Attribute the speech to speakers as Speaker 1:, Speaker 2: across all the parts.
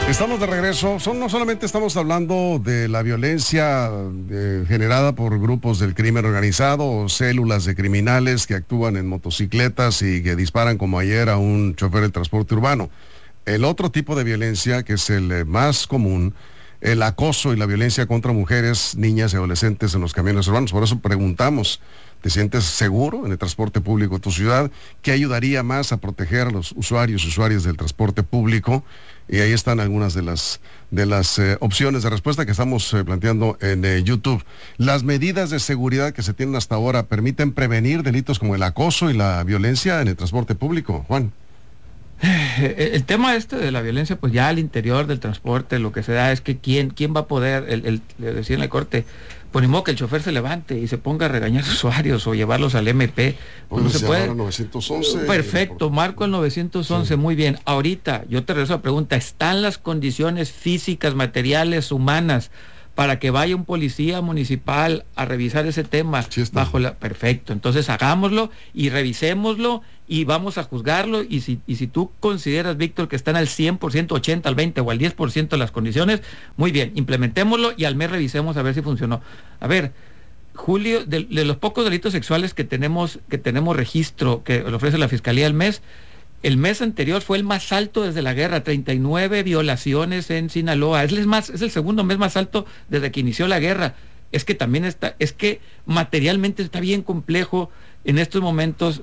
Speaker 1: Estamos de regreso. No solamente estamos hablando de la violencia generada por grupos del crimen organizado o células de criminales que actúan en motocicletas y que disparan como ayer a un chofer del transporte urbano. El otro tipo de violencia, que es el más común, el acoso y la violencia contra mujeres, niñas y adolescentes en los camiones urbanos. Por eso preguntamos, ¿te sientes seguro en el transporte público de tu ciudad? ¿Qué ayudaría más a proteger a los usuarios y usuarias del transporte público? Y ahí están algunas de las opciones de respuesta que estamos planteando en YouTube. Las medidas de seguridad que se tienen hasta ahora permiten prevenir delitos como el acoso y la violencia en el transporte público. Juan.
Speaker 2: El tema de la violencia, pues ya al interior del transporte, lo que se da es que quién va a poder, le decía en la corte, pues ni modo que el chofer se levante y se ponga a regañar a usuarios o llevarlos al MP. Pues no se puede.
Speaker 1: 911.
Speaker 2: Perfecto, marco el 911, sí. Muy bien. Ahorita, yo te regreso a la pregunta, ¿están las condiciones físicas, materiales, humanas, para que vaya un policía municipal a revisar ese tema?
Speaker 1: Sí,
Speaker 2: perfecto, entonces hagámoslo y revisémoslo y vamos a juzgarlo, y si tú consideras, Víctor, que están al 100%, 80, al 20 o al 10% de las condiciones, muy bien, implementémoslo y al mes revisemos a ver si funcionó. A ver, Julio, de los pocos delitos sexuales que tenemos registro, que le ofrece la Fiscalía al mes, el mes anterior fue el más alto desde la guerra, 39 violaciones en Sinaloa. Es el segundo mes más alto desde que inició la guerra. Es que también es que materialmente está bien complejo en estos momentos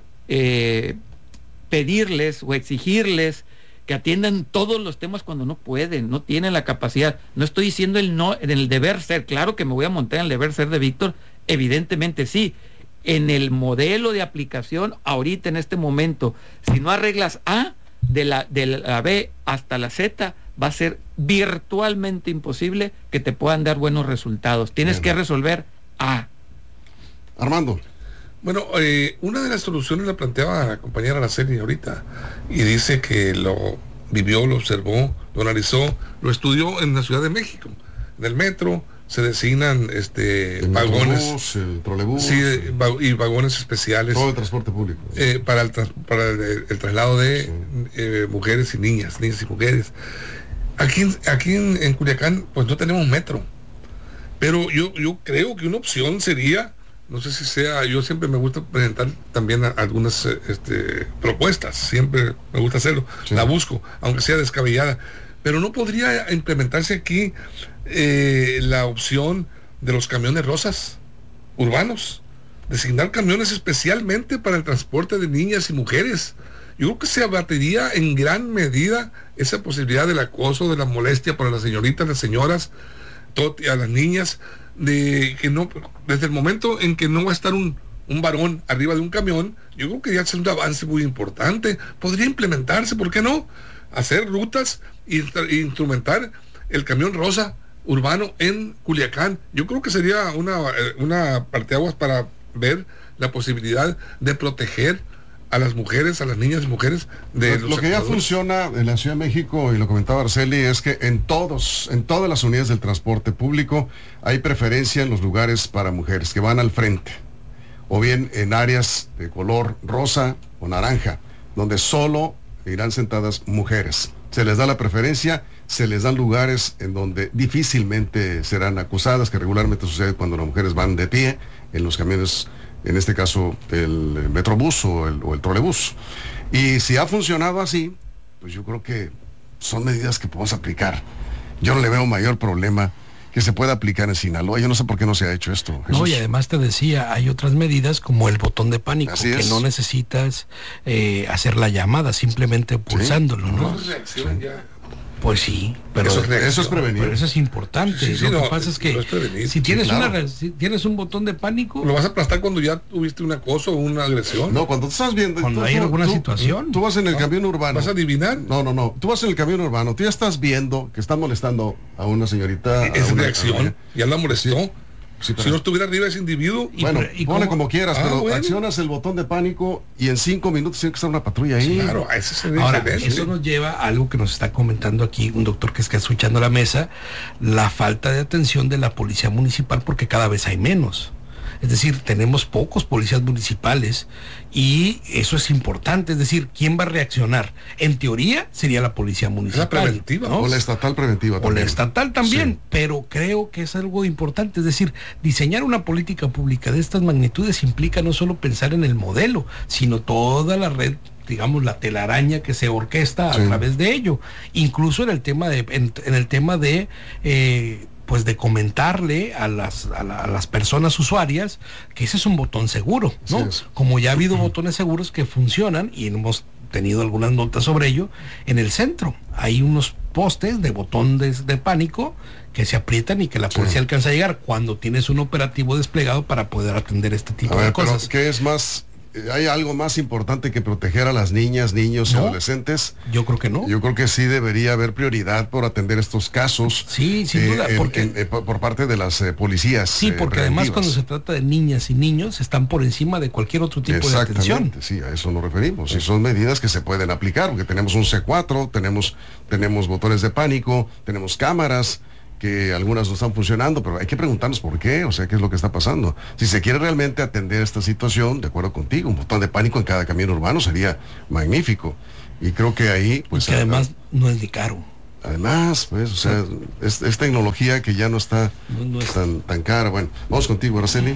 Speaker 2: pedirles o exigirles que atiendan todos los temas cuando no pueden, no tienen la capacidad. No estoy diciendo en el deber ser, claro que me voy a montar en el deber ser de Víctor, evidentemente sí. En el modelo de aplicación, ahorita en este momento, si no arreglas A, de la B hasta la Z, va a ser virtualmente imposible que te puedan dar buenos resultados. Tienes que resolver A.
Speaker 1: Armando.
Speaker 3: Bueno, una de las soluciones la planteaba la compañera Araceli ahorita, y dice que lo vivió, lo observó, lo analizó, lo estudió en la Ciudad de México, en el metro. Se designan el vagones,
Speaker 1: metrobús, el trolebús,
Speaker 3: sí, y vagones especiales,
Speaker 1: todo el transporte público,
Speaker 3: para el traslado de mujeres y niñas y mujeres. Aquí en Culiacán, pues no tenemos metro, pero yo creo que una opción sería, no sé si sea, yo siempre me gusta presentar también algunas propuestas, siempre me gusta hacerlo, sí. La busco, aunque sea descabellada, pero no podría implementarse aquí la opción de los camiones rosas urbanos, designar camiones especialmente para el transporte de niñas y mujeres. Yo creo que se abatiría en gran medida esa posibilidad del acoso, de la molestia para las señoritas, las señoras, a las niñas, de que no, desde el momento en que no va a estar un varón arriba de un camión. Yo creo que ya es un avance muy importante. Podría implementarse, ¿por qué no? Hacer rutas e instrumentar el camión rosa urbano en Culiacán. Yo creo que sería una parteaguas para ver la posibilidad de proteger a las mujeres, a las niñas y mujeres de
Speaker 1: lo que ya funciona en la Ciudad de México, y lo comentaba Araceli, es que en todas las unidades del transporte público hay preferencia en los lugares para mujeres que van al frente, o bien en áreas de color rosa o naranja, donde solo irán sentadas mujeres. Se les da la preferencia, se les dan lugares en donde difícilmente serán acusadas, que regularmente sucede cuando las mujeres van de pie en los camiones, en este caso el metrobús o el trolebús. Y si ha funcionado así, pues yo creo que son medidas que podemos aplicar. Yo no le veo mayor problema que se pueda aplicar en Sinaloa. Yo no sé por qué no se ha hecho esto, Jesús.
Speaker 4: No, y además te decía, hay otras medidas como el botón de pánico, que no necesitas hacer la llamada, simplemente pulsándolo, ¿sí? ¿No? Pues sí, pero
Speaker 1: eso es prevenir.
Speaker 4: Pero eso es importante.
Speaker 3: Sí,
Speaker 4: lo que pasa es que si tienes si tienes un botón de pánico,
Speaker 3: lo vas a aplastar cuando ya tuviste un acoso o una agresión.
Speaker 1: No, cuando tú estás viendo,
Speaker 4: cuando hay alguna situación.
Speaker 1: Tú vas en el camión urbano.
Speaker 3: ¿Vas a adivinar?
Speaker 1: No. Tú vas en el camión urbano, tú ya estás viendo que están molestando a una señorita.
Speaker 3: Es reacción. Ya la molestó.
Speaker 1: Sí. Sí,
Speaker 3: si no estuviera arriba ese individuo.
Speaker 1: Bueno, ponle como quieras, pero accionas el botón de pánico y en 5 minutos tiene que estar una patrulla ahí.
Speaker 3: Claro, a ese se ve.
Speaker 4: Ahora, eso nos lleva a algo que nos está comentando aquí un doctor que está escuchando la mesa, la falta de atención de la policía municipal, porque cada vez hay menos. Es decir, tenemos pocos policías municipales y eso es importante. Es decir, ¿quién va a reaccionar? En teoría sería la policía municipal.
Speaker 3: La preventiva,
Speaker 1: ¿no? O la estatal preventiva
Speaker 4: también. O la estatal también,
Speaker 1: sí.
Speaker 4: Pero creo que es algo importante. Es decir, diseñar una política pública de estas magnitudes implica no solo pensar en el modelo, sino toda la red, digamos, la telaraña que se orquesta a través de ello, incluso en el tema de pues de comentarle a las personas usuarias que ese es un botón seguro, ¿no? Sí, como ya ha habido botones seguros que funcionan y hemos tenido algunas notas sobre ello. En el centro hay unos postes de botón de pánico que se aprietan y que la policía alcanza a llegar cuando tienes un operativo desplegado para poder atender este tipo de cosas.
Speaker 1: ¿Qué es más? ¿Hay algo más importante que proteger a las niñas, niños y adolescentes?
Speaker 4: Yo creo que no.
Speaker 1: Yo creo que sí debería haber prioridad por atender estos casos.
Speaker 4: Sí, sin duda.
Speaker 1: Por parte de las policías.
Speaker 4: Sí, porque además cuando se trata de niñas y niños están por encima de cualquier otro tipo de atención.
Speaker 1: Sí, a eso nos referimos. Y son medidas que se pueden aplicar, porque tenemos un C4, tenemos botones de pánico, tenemos cámaras, que algunas no están funcionando, pero hay que preguntarnos por qué, o sea, qué es lo que está pasando. Si se quiere realmente atender esta situación, de acuerdo contigo, un botón de pánico en cada camión urbano sería magnífico. Y creo que ahí, pues...
Speaker 4: Y que además no es de caro.
Speaker 1: Además, pues, o sea, es tecnología que ya no está tan cara. Bueno, vamos contigo, Araceli.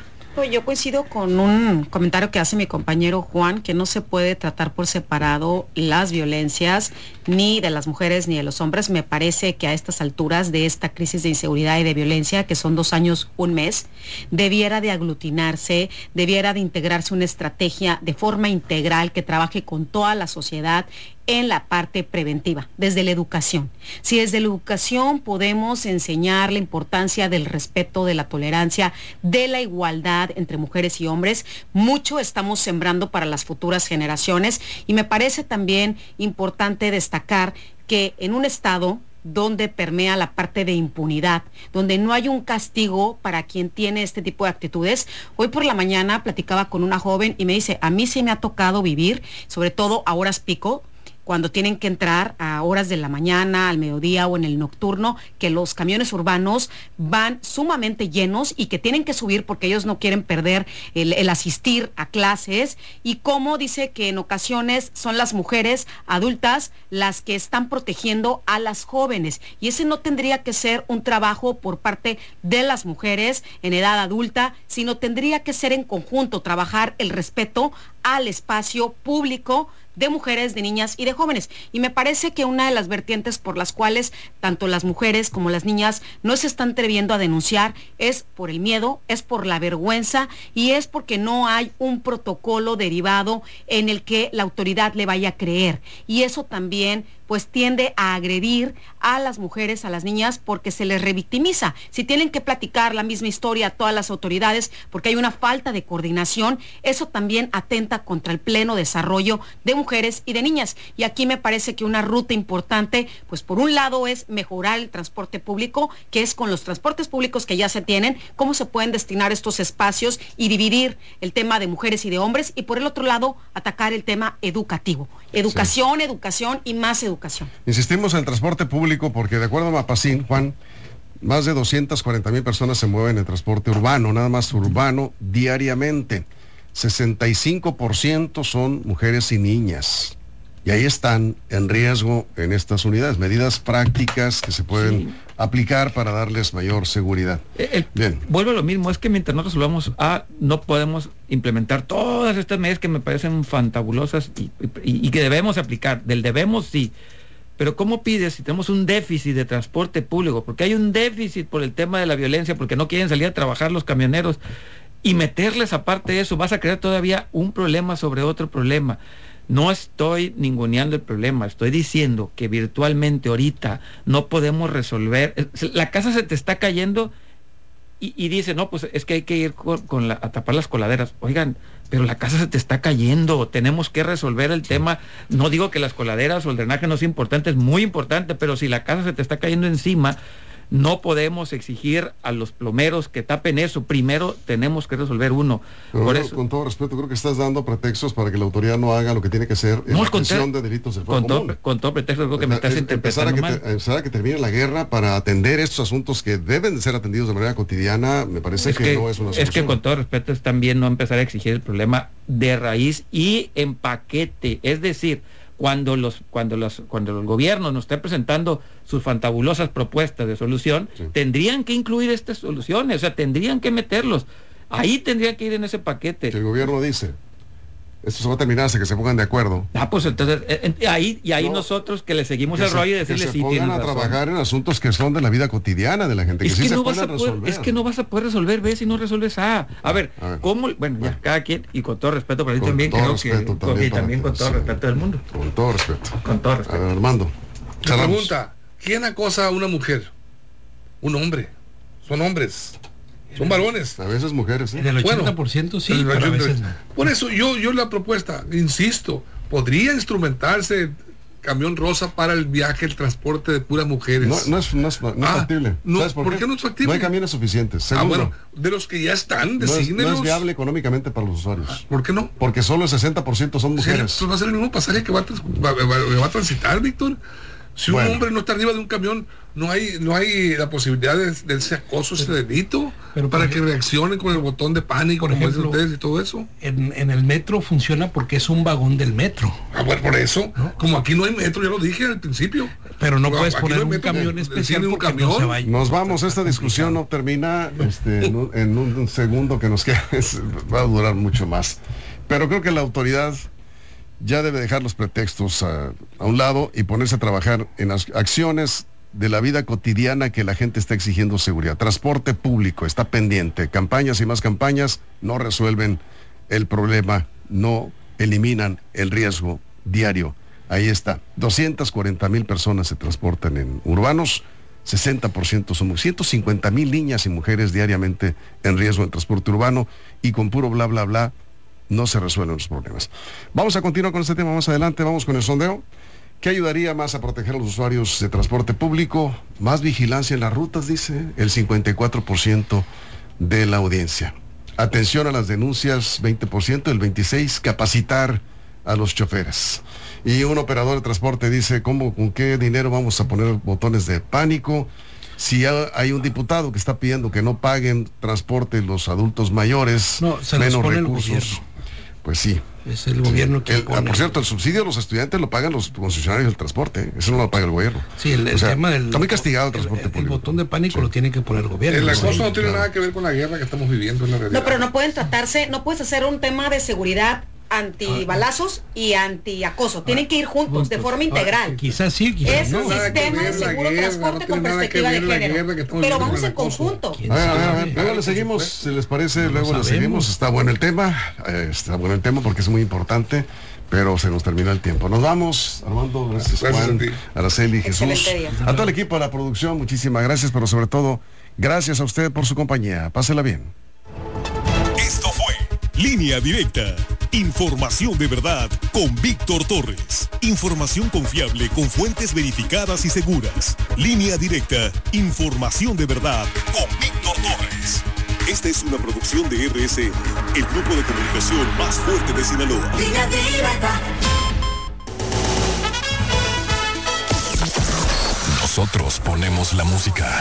Speaker 5: Yo coincido con un comentario que hace mi compañero Juan, que no se puede tratar por separado las violencias ni de las mujeres ni de los hombres. Me parece que a estas alturas de esta crisis de inseguridad y de violencia, que son 2 años, 1 mes, debiera de aglutinarse, debiera de integrarse una estrategia de forma integral que trabaje con toda la sociedad en la parte preventiva, desde la educación. Si desde la educación podemos enseñar la importancia del respeto, de la tolerancia, de la igualdad entre mujeres y hombres, mucho estamos sembrando para las futuras generaciones. Y me parece también importante destacar que en un estado donde permea la parte de impunidad, donde no hay un castigo para quien tiene este tipo de actitudes. Hoy por la mañana platicaba con una joven y me dice, a mí sí me ha tocado vivir, sobre todo a horas pico, cuando tienen que entrar a horas de la mañana, al mediodía o en el nocturno, que los camiones urbanos van sumamente llenos y que tienen que subir porque ellos no quieren perder el asistir a clases, y como dice que en ocasiones son las mujeres adultas las que están protegiendo a las jóvenes, y ese no tendría que ser un trabajo por parte de las mujeres en edad adulta, sino tendría que ser en conjunto, trabajar el respeto al espacio público de mujeres, de niñas y de jóvenes. Y me parece que una de las vertientes por las cuales tanto las mujeres como las niñas no se están atreviendo a denunciar es por el miedo, es por la vergüenza y es porque no hay un protocolo derivado en el que la autoridad le vaya a creer. Y eso también pues tiende a agredir a las mujeres, a las niñas, porque se les revictimiza. Si tienen que platicar la misma historia a todas las autoridades porque hay una falta de coordinación, eso también atenta contra el pleno desarrollo de mujeres y de niñas. Y aquí me parece que una ruta importante, pues por un lado es mejorar el transporte público, que es con los transportes públicos que ya se tienen, cómo se pueden destinar estos espacios y dividir el tema de mujeres y de hombres, y por el otro lado atacar el tema educativo. Educación, sí. Educación y más educación.
Speaker 1: Insistimos en el transporte público porque de acuerdo a Mapacín, Juan, más de 240,000 personas se mueven en transporte urbano, nada más urbano, diariamente. 65% son mujeres y niñas. Y ahí están en riesgo en estas unidades. Medidas prácticas que se pueden aplicar para darles mayor seguridad.
Speaker 2: Bien. Vuelvo a lo mismo, es que mientras no resolvamos no podemos implementar todas estas medidas que me parecen fantabulosas y que debemos aplicar. Del debemos sí. Pero ¿cómo pides si tenemos un déficit de transporte público? Porque hay un déficit por el tema de la violencia, porque no quieren salir a trabajar los camioneros. Y meterles aparte de eso, vas a crear todavía un problema sobre otro problema. No estoy ninguneando el problema, estoy diciendo que virtualmente ahorita no podemos resolver. La casa se te está cayendo y dice, no, pues es que hay que ir a tapar las coladeras. Oigan, pero la casa se te está cayendo, tenemos que resolver el tema. No digo que las coladeras o el drenaje no sea importante, es muy importante, pero si la casa se te está cayendo encima, No podemos exigir a los plomeros que tapen eso. Primero tenemos que resolver uno.
Speaker 1: Pero
Speaker 2: Por
Speaker 1: bueno,
Speaker 2: eso,
Speaker 1: con todo respeto, creo que estás dando pretextos para que la autoridad no haga lo que tiene que hacer en
Speaker 2: No,
Speaker 1: la atención de delitos del fuero común.
Speaker 2: con todo pretexto, creo que me estás interpretando mal.
Speaker 1: Empezar a que termine la guerra para atender estos asuntos que deben de ser atendidos de manera cotidiana, me parece que no es una solución.
Speaker 2: Es que con todo respeto es también no empezar a exigir el problema de raíz y en paquete. Es decir, cuando el gobierno nos esté presentando sus fantabulosas propuestas de solución, sí, tendrían que incluir estas soluciones, o sea, tendrían que meterlos. Ahí tendrían que ir en ese paquete.
Speaker 1: Que el gobierno dice, esto se va a terminar hasta que se pongan de acuerdo.
Speaker 2: Pues entonces, ahí no, nosotros que le seguimos el rollo y decirles
Speaker 1: sí, pongan a trabajar en asuntos que son de la vida cotidiana de la gente,
Speaker 2: es
Speaker 1: que sí
Speaker 2: no
Speaker 1: se pueden resolver.
Speaker 2: Es que no vas a poder resolver B si no resolves A. A ver, ¿cómo? Bueno, ya, cada quien, y con todo respeto para ti también, creo que también con todo respeto del mundo.
Speaker 1: Con todo respeto.
Speaker 2: Con todo respeto.
Speaker 1: A ver, Armando.
Speaker 3: La pregunta, ¿quién acosa a una mujer? Un hombre. Son hombres. Son varones.
Speaker 1: A veces mujeres.
Speaker 4: En el 80% sí, pero a veces no.
Speaker 3: Por eso yo la propuesta, insisto, podría instrumentarse camión rosa para el viaje, el transporte de puras mujeres.
Speaker 1: No es factible. ¿Sabes
Speaker 3: por qué no es factible?
Speaker 1: No hay camiones suficientes. Segundo,
Speaker 3: bueno, de los que ya están,
Speaker 1: no es viable económicamente para los usuarios.
Speaker 3: ¿Por qué no?
Speaker 1: Porque solo el 60% son mujeres.
Speaker 3: Pues va a ser el mismo pasaje que va a transitar, Víctor. Si un hombre no está arriba de un camión, no hay la posibilidad de ese acoso, ese delito, pero para que reaccionen con el botón de pánico, por ejemplo, ustedes y todo eso.
Speaker 4: En el metro funciona porque es un vagón del metro.
Speaker 3: Bueno, por eso, ¿no? Como aquí no hay metro, ya lo dije al principio.
Speaker 4: Pero no puedes poner un camión especial
Speaker 3: un camión.
Speaker 4: No se vaya.
Speaker 1: Nos vamos, esta discusión no termina en un segundo que nos queda, va a durar mucho más. Pero creo que la autoridad ya debe dejar los pretextos a un lado y ponerse a trabajar en las acciones de la vida cotidiana que la gente está exigiendo seguridad. Transporte público está pendiente. Campañas y más campañas no resuelven el problema, no eliminan el riesgo diario. Ahí está. 240,000 personas se transportan en urbanos, 60% son 150,000 niñas y mujeres diariamente en riesgo en transporte urbano, y con puro bla bla bla no se resuelven los problemas. Vamos a continuar con este tema más adelante. Vamos con el sondeo. ¿Qué ayudaría más a proteger a los usuarios de transporte público? Más vigilancia en las rutas, dice el 54% de la audiencia. Atención a las denuncias, 20%, el 26%, capacitar a los choferes. Y un operador de transporte dice, ¿con qué dinero vamos a poner botones de pánico? Si hay un diputado que está pidiendo que no paguen transporte los adultos mayores, menos recursos. Pues sí.
Speaker 4: Es el gobierno que
Speaker 1: por cierto, el subsidio a los estudiantes lo pagan los concesionarios del transporte, eso no lo paga el gobierno.
Speaker 4: Sí, el tema del...
Speaker 1: Está muy castigado el transporte público.
Speaker 4: El botón de pánico lo tiene que poner el gobierno.
Speaker 3: El acoso no tiene nada que ver con la guerra que estamos viviendo en la realidad.
Speaker 5: No, pero no pueden tratarse, no puedes hacer un tema de seguridad antibalazos y antiacoso. Tienen que ir juntos, de forma integral.
Speaker 4: Quizás sí, quizás
Speaker 5: no. Es un sistema de seguro transporte con perspectiva de género. Pero vamos en conjunto.
Speaker 1: A ver, luego le seguimos, si les parece, luego le seguimos. Está bueno el tema porque es muy importante, pero se nos terminó el tiempo. Nos vamos, Armando, gracias Juan, Araceli, Jesús, a todo el equipo de la producción, muchísimas gracias, pero sobre todo, gracias a usted por su compañía. Pásela bien.
Speaker 6: Esto fue Línea Directa. Información de verdad con Víctor Torres. Información confiable con fuentes verificadas y seguras. Línea Directa. Información de verdad con Víctor Torres. Esta es una producción de RSN, el grupo de comunicación más fuerte de Sinaloa. Línea Directa. Nosotros ponemos la música.